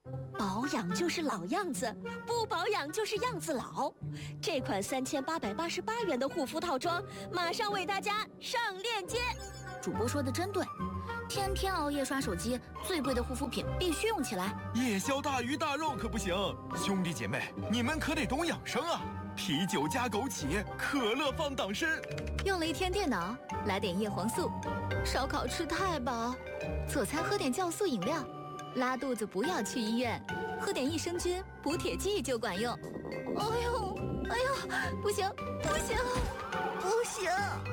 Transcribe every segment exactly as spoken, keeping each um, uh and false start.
保养就是老样子，不保养就是样子老。这款三千八百八十八元的护肤套装，马上为大家上链接。 主播说的真对，天天熬夜刷手机，最贵的护肤品必须用起来。 夜宵大鱼大肉可不行，兄弟姐妹，你们可得懂养生啊！啤酒加枸杞，可乐放党参。 用了一天电脑，来点叶黄素。烧烤吃太饱，做餐喝点酵素饮料。拉肚子不要去医院，喝点益生菌补铁剂就管用。哎呦，哎呦，不行，不行，不行！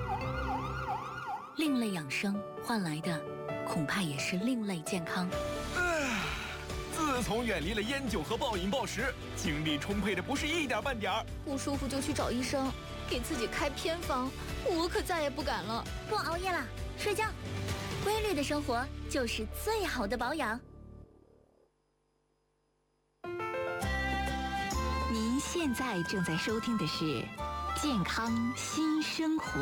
另类养生换来的，恐怕也是另类健康。 唉，自从远离了烟酒和暴饮暴食，精力充沛的不是一点半点儿。 不舒服就去找医生，给自己开偏方，我可再也不敢了。 不熬夜了，睡觉。规律的生活就是最好的保养。 您现在正在收听的是《健康新生活》。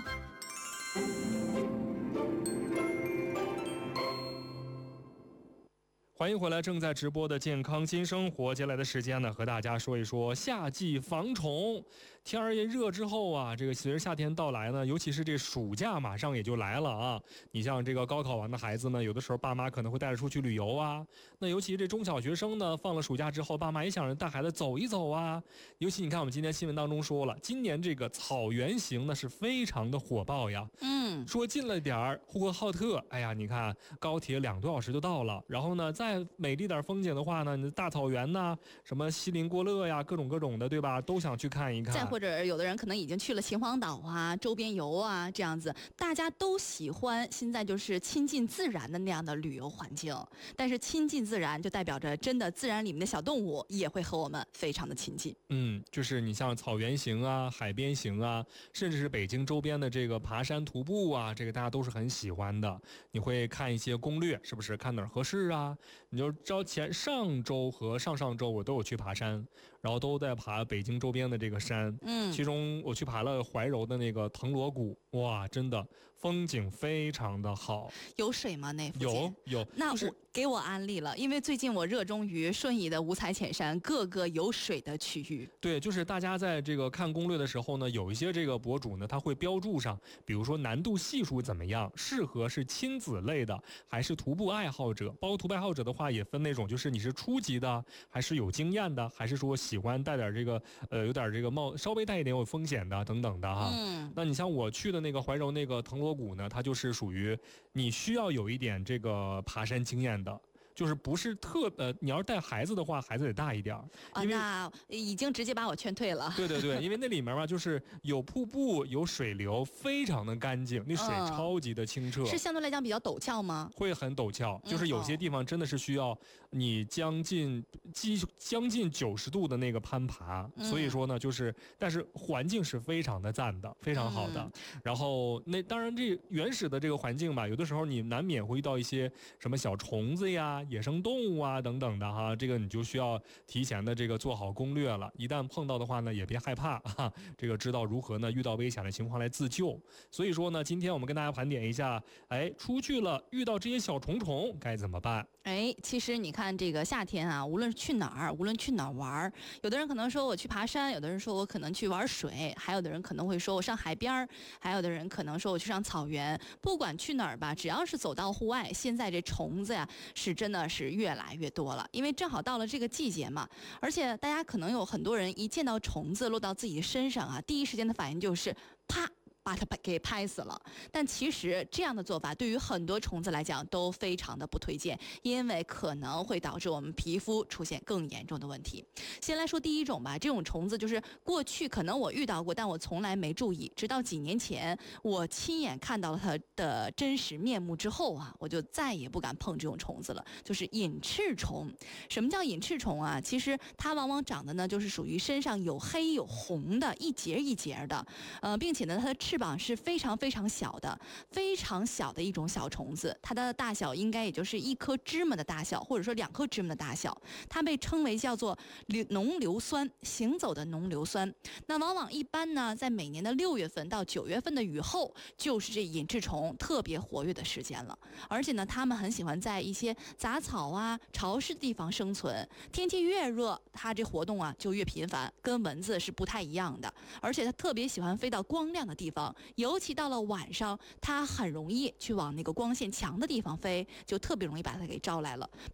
欢迎回来，正在直播的健康新生活。接下来的时间呢，和大家说一说夏季防虫。天儿也热之后啊，这个随着夏天到来呢，尤其是这暑假马上也就来了啊。你像这个高考完的孩子们，有的时候爸妈可能会带着出去旅游啊。那尤其这中小学生呢，放了暑假之后，爸妈也想着带孩子走一走啊。尤其你看我们今天新闻当中说了，今年这个草原行呢是非常的火爆呀。 嗯， 说近了点儿，呼和浩特，哎呀，你看高铁两多小时就到了，然后呢，再美丽点风景的话呢，你大草原呐，什么锡林郭勒呀，各种各种的，对吧？都想去看一看。 再或者有的人可能已经去了秦皇岛啊，周边游啊，这样子，大家都喜欢现在就是亲近自然的那样的旅游环境。但是亲近自然就代表着真的自然里面的小动物也会和我们非常的亲近。 嗯，就是你像草原行啊、海边行啊，甚至是北京周边的这个爬山徒步啊，这个大家都是很喜欢的。你会看一些攻略，是不是看哪儿合适啊？你就知道前上周和上上周我都有去爬山，然后都在爬北京周边的这个山。 嗯， 其中我去爬了怀柔的那个藤萝谷，哇，真的风景非常的好。 有水吗？那附近有有， 那我、 就是、 给我安利了，因为最近我热衷于顺义的五彩浅山各个有水的区域。 对，就是大家在这个看攻略的时候呢，有一些这个博主呢，他会标注上，比如说难度系数怎么样，适合是亲子类的，还是徒步爱好者。包括徒步爱好者的话，也分那种就是你是初级的，还是有经验的，还是说喜欢带点这个呃有点这个冒稍微带一点有风险的等等的哈。 嗯， 那你像我去的那个怀柔那个藤萝谷呢，它就是属于你需要有一点这个爬山经验的。就是不是特呃，你要是带孩子的话，孩子得大一点啊，那已经直接把我劝退了。 对对对，因为那里面嘛，就是有瀑布，有水流，非常的干净，那水超级的清澈。 嗯、是相对来讲比较陡峭吗？ 会很陡峭，就是有些地方真的是需要你将近几将近九十度的那个攀爬， 嗯、 所以说呢，就是但是环境是非常的赞的，非常好的。嗯、然后那当然这原始的这个环境吧，有的时候你难免会遇到一些什么小虫子呀。野生动物啊等等的哈，这个你就需要提前的这个做好攻略了。一旦碰到的话呢，也别害怕哈，这个知道如何呢遇到危险的情况来自救。所以说呢，今天我们跟大家盘点一下，哎，出去了遇到这些小虫虫该怎么办？ 哎，其实你看这个夏天啊，无论去哪儿，无论去哪儿玩，有的人可能说我去爬山，有的人说我可能去玩水，还有的人可能会说我上海边，还有的人可能说我去上草原。不管去哪儿吧，只要是走到户外，现在这虫子呀是真的是越来越多了，因为正好到了这个季节嘛。而且大家可能有很多人一见到虫子落到自己身上啊，第一时间的反应就是啪把它给拍死了。但其实这样的做法对于很多虫子来讲都非常的不推荐，因为可能会导致我们皮肤出现更严重的问题。先来说第一种吧，这种虫子就是过去可能我遇到过，但我从来没注意，直到几年前我亲眼看到了它的真实面目之后啊，我就再也不敢碰这种虫子了，就是隐翅虫。什么叫隐翅虫啊？其实它往往长的呢就是属于身上有黑有红的一节一节的，呃，并且呢它的翅翅膀是非常非常小的，非常小的一种小虫子，它的大小应该也就是一颗芝麻的大小，或者说两颗芝麻的大小。它被称为叫做浓硫酸，行走的浓硫酸。那往往一般呢，在每年的六月份到九月份的雨后，就是这隐翅虫特别活跃的时间了。而且呢，它们很喜欢在一些杂草啊、潮湿的地方生存。天气越热，它这活动啊就越频繁，跟蚊子是不太一样的。而且它特别喜欢飞到光亮的地方，尤其到了晚上，它很容易去往那个光线强的地方飞，就特别容易把它给招来了。